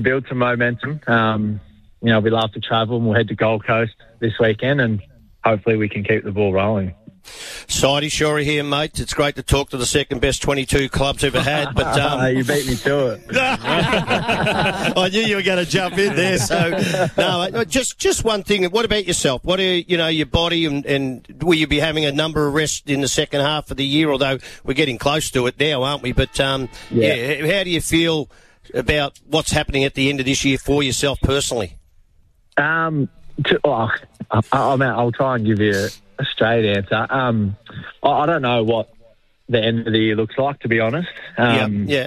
build some momentum. We love to travel, and we'll head to Gold Coast this weekend, and hopefully we can keep the ball rolling. Sidey Shorey here, mate. It's great to talk to the second best 22 clubs ever had. But you beat me to it. I knew you were going to jump in there. So no, just one thing. What about yourself? What are your body and will you be having a number of rests in the second half of the year? Although we're getting close to it now, aren't we? But how do you feel about what's happening at the end of this year for yourself personally? I'll try and give you a straight answer. I don't know what the end of the year looks like, to be honest. I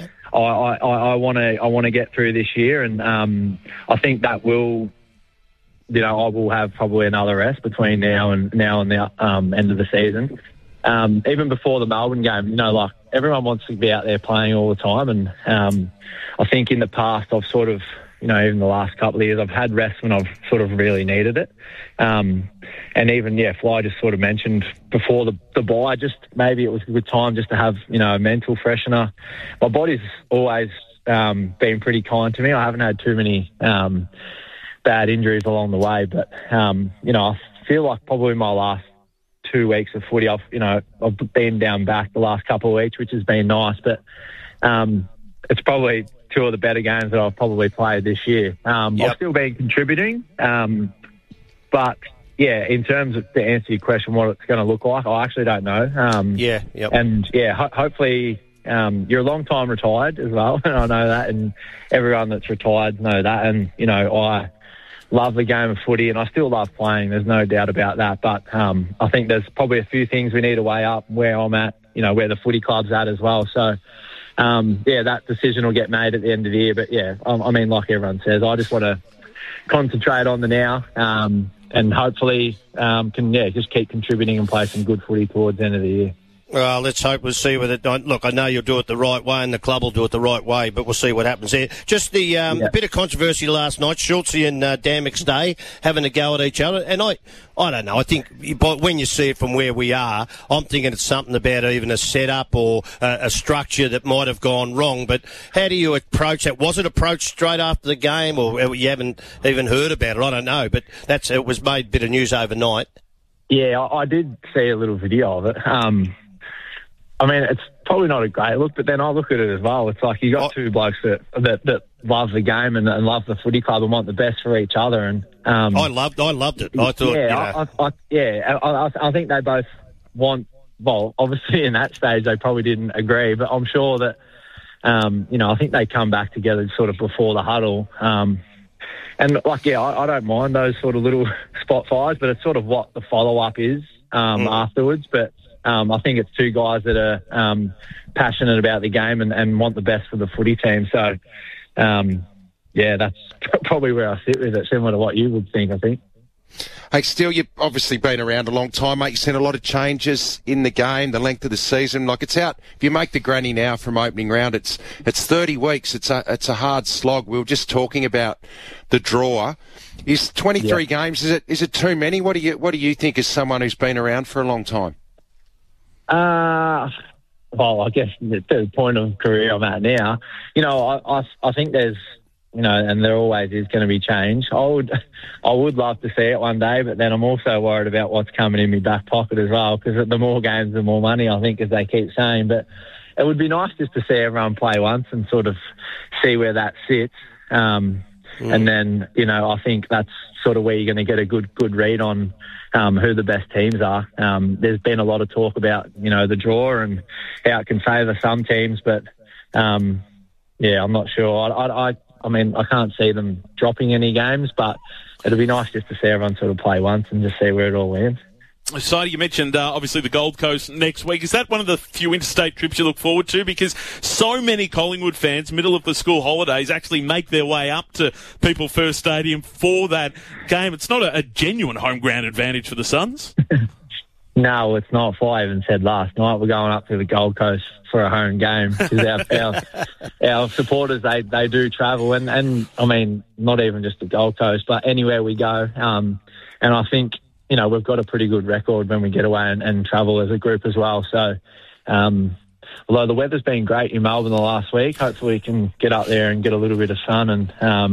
want to get through this year, and I think that will, I will have probably another rest between now and the end of the season. Even before the Melbourne game, everyone wants to be out there playing all the time, and I think in the past I've sort of, even the last couple of years, I've had rest when I've sort of really needed it. And even, Fly just sort of mentioned before the bye, just maybe it was a good time just to have, a mental freshener. My body's always been pretty kind to me. I haven't had too many bad injuries along the way, but, I feel like probably my last 2 weeks of footy, I've been down back the last couple of weeks, which has been nice, but it's probably two of the better games that I've probably played this year. I've still been contributing, but in terms of, to answer your question, what it's going to look like, I actually don't know. And hopefully, you're a long time retired as well, and I know that, and everyone that's retired know that. And I love the game of footy, and I still love playing. There's no doubt about that. But I think there's probably a few things we need to weigh up where I'm at, where the footy club's at as well. So. That decision will get made at the end of the year. But, like everyone says, I just want to concentrate on the now and hopefully can just keep contributing and play some good footy towards the end of the year. Well, let's hope we'll see with it. Look, I know you'll do it the right way and the club will do it the right way, but we'll see what happens there. Just the bit of controversy last night, Schultzy and Dan McStay having a go at each other. And I don't know, I think when you see it from where we are, I'm thinking it's something about even a setup or a structure that might have gone wrong. But how do you approach that? Was it approached straight after the game, or you haven't even heard about it? I don't know, but it was made a bit of news overnight. Yeah, I did see a little video of it. It's probably not a great look, but then I look at it as well. It's like you got two blokes that love the game and love the footy club and want the best for each other. And I loved it. I thought, I think they both want. Well, obviously in that stage they probably didn't agree, but I'm sure that I think they come back together sort of before the huddle. And I don't mind those sort of little spot fires, but it's sort of what the follow up is afterwards. But I think it's two guys that are passionate about the game and want the best for the footy team. So, that's probably where I sit with it, similar to what you would think, I think. Hey, Steele, you've obviously been around a long time, mate. You've seen a lot of changes in the game, the length of the season. Like, it's out. If you make the granny now from opening round, it's 30 weeks. It's a hard slog. We were just talking about the draw. Is 23 games? Is it too many? What do you think as someone who's been around for a long time? Well, I guess the point of career I'm at now, I think there's, and there always is going to be change. I would love to see it one day, but then I'm also worried about what's coming in my back pocket as well, because the more games, the more money, I think, as they keep saying. But it would be nice just to see everyone play once and sort of see where that sits. And then, I think that's sort of where you're going to get a good read on who the best teams are. There's been a lot of talk about, the draw and how it can favour some teams, but, I'm not sure. I can't see them dropping any games, but it'll be nice just to see everyone sort of play once and just see where it all lands. Sidey, you mentioned obviously the Gold Coast next week. Is that one of the few interstate trips you look forward to? Because so many Collingwood fans, middle of the school holidays, actually make their way up to People First Stadium for that game. It's not a genuine home ground advantage for the Suns. No, it's not. Fly even said last night we're going up to the Gold Coast for a home game, because our supporters, they do travel, and I mean, not even just the Gold Coast, but anywhere we go. And I think, we've got a pretty good record when we get away and travel as a group as well. So, although the weather's been great in Melbourne the last week, hopefully we can get up there and get a little bit of sun and